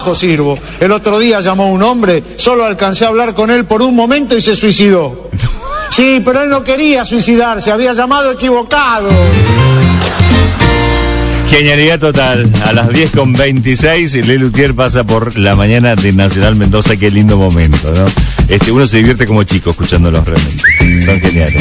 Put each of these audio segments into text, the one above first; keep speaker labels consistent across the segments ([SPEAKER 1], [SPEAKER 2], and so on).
[SPEAKER 1] trabajo sirvo. El otro día llamó un hombre, solo alcancé a hablar con él por un momento y se suicidó. Sí, pero él no quería suicidarse, había llamado equivocado.
[SPEAKER 2] Genialidad total. A las 10:26 Lelutier Utier pasa por la mañana de Nacional Mendoza. Qué lindo momento, ¿no? Uno se divierte como chico escuchándolos realmente. Son geniales.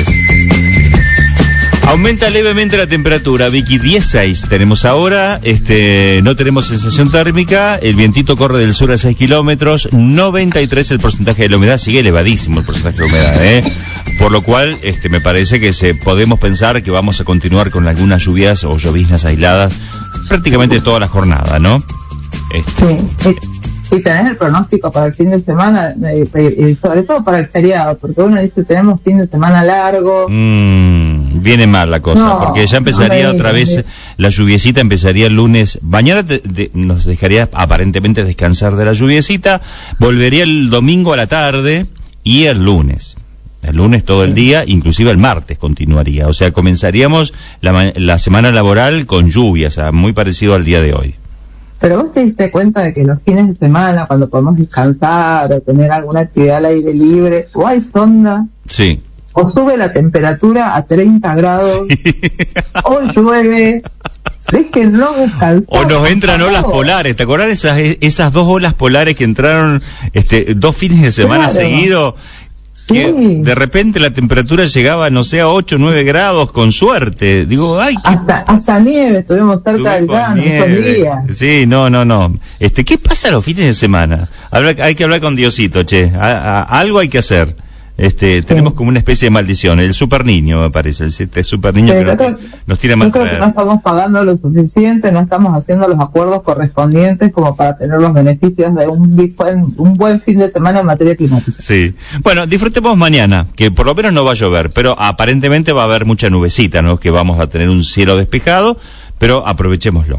[SPEAKER 2] Aumenta levemente la temperatura, Vicky, 16 tenemos ahora, no tenemos sensación térmica, el vientito corre del sur a 6 kilómetros, 93 el porcentaje de la humedad, sigue elevadísimo el porcentaje de humedad, por lo cual me parece que podemos pensar que vamos a continuar con algunas lluvias o lloviznas aisladas prácticamente toda la jornada, ¿no?
[SPEAKER 3] Sí. Y tenés el pronóstico para el fin de semana, y sobre todo para el feriado, porque uno dice tenemos fin de semana largo.
[SPEAKER 2] Viene mal la cosa, porque ya empezaría otra vez, la lluviecita empezaría el lunes. Mañana nos dejaría aparentemente descansar de la lluviecita, volvería el domingo a la tarde y el lunes. El lunes todo el día, inclusive el martes continuaría. O sea, comenzaríamos la semana laboral con lluvias, muy parecido al día de hoy.
[SPEAKER 3] Pero vos te diste cuenta de que los fines de semana, cuando podemos descansar o tener alguna actividad al aire libre, o hay sonda,
[SPEAKER 2] sí,
[SPEAKER 3] o sube la temperatura a 30 grados, sí, o llueve, déjenlo descansar.
[SPEAKER 2] O nos entran olas polares, ¿te acordás esas dos olas polares que entraron 2 fines de semana seguidos? Que sí, de repente la temperatura llegaba, no sé, a 8 o 9 grados, con suerte. Digo, ay,
[SPEAKER 3] hasta nieve, estuvimos cerca del llano esos días.
[SPEAKER 2] Sí, no. ¿Qué pasa los fines de semana? Hay que hablar con Diosito, che. Algo hay que hacer. Tenemos como una especie de maldición, el super niño, me parece, el super niño que nos tira mal.
[SPEAKER 3] Yo creo que no estamos pagando lo suficiente, no estamos haciendo los acuerdos correspondientes como para tener los beneficios de un buen fin de semana en materia climática.
[SPEAKER 2] Sí. Bueno, disfrutemos mañana, que por lo menos no va a llover, pero aparentemente va a haber mucha nubecita, ¿no? Que vamos a tener un cielo despejado, pero aprovechémoslo.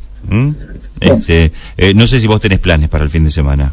[SPEAKER 2] No sé si vos tenés planes para el fin de semana.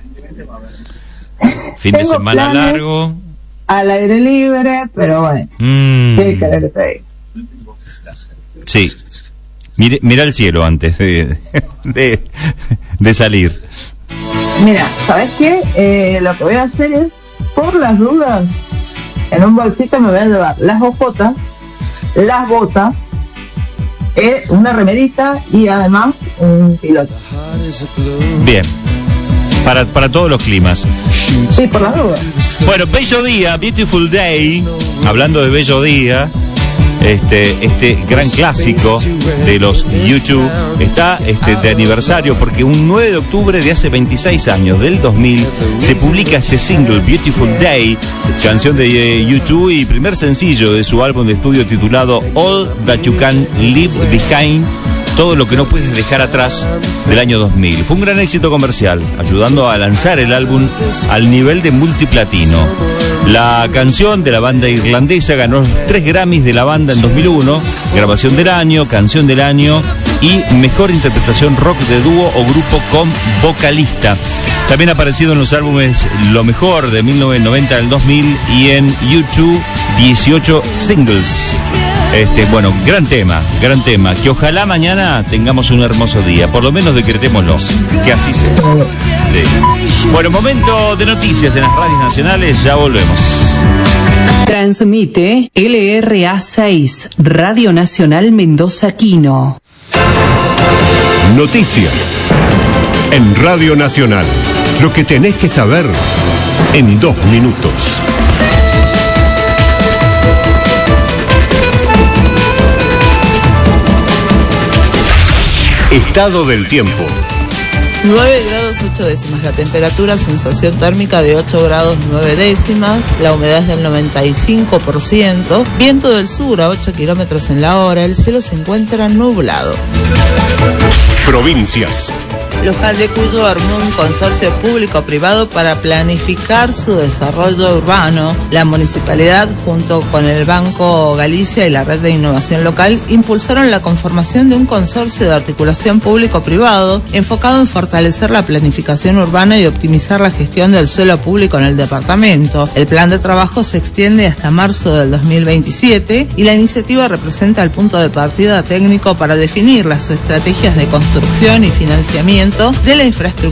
[SPEAKER 2] Fin de semana largo,
[SPEAKER 3] al aire libre, pero bueno, ¿qué querés que te diga?
[SPEAKER 2] Sí, mira el cielo antes de salir.
[SPEAKER 3] Mira, ¿sabes qué? Lo que voy a hacer es, por las dudas, en un bolsito me voy a llevar las hojotas, las botas, una remerita y además un piloto.
[SPEAKER 2] Bien. Para todos los climas.
[SPEAKER 3] Sí, por las dudas.
[SPEAKER 2] Bueno, bello día, Beautiful Day. Hablando de bello día, este gran clásico de los YouTube está de aniversario, porque un 9 de octubre de hace 26 años, del 2000, se publica este single, Beautiful Day, canción de YouTube y primer sencillo de su álbum de estudio titulado All That You Can Leave Behind, todo lo que no puedes dejar atrás, del año 2000. Fue un gran éxito comercial, ayudando a lanzar el álbum al nivel de multiplatino. La canción de la banda irlandesa ganó 3 Grammys de la banda en 2001, grabación del año, canción del año y mejor interpretación rock de dúo o grupo con vocalista. También ha aparecido en los álbumes Lo Mejor de 1990 al 2000 y en YouTube 18 singles. Bueno, gran tema, que ojalá mañana tengamos un hermoso día, por lo menos decretémoslo, que así sea. Sí. Bueno, momento de noticias en las radios nacionales, ya volvemos.
[SPEAKER 4] Transmite LRA 6, Radio Nacional Mendoza Quino.
[SPEAKER 5] Noticias en Radio Nacional, lo que tenés que saber en 2 minutos. Estado del tiempo.
[SPEAKER 6] 9 grados 8 décimas la temperatura, sensación térmica de 8 grados 9 décimas, la humedad es del 95%, viento del sur a 8 kilómetros en la hora, el cielo se encuentra nublado.
[SPEAKER 5] Provincias.
[SPEAKER 6] Luján de Cuyo armó un consorcio público-privado para planificar su desarrollo urbano. La municipalidad, junto con el Banco Galicia y la Red de Innovación Local, impulsaron la conformación de un consorcio de articulación público-privado enfocado en fortalecer la planificación urbana y optimizar la gestión del suelo público en el departamento. El plan de trabajo se extiende hasta marzo del 2027 y la iniciativa representa el punto de partida técnico para definir las estrategias de construcción y financiamiento de la infraestructura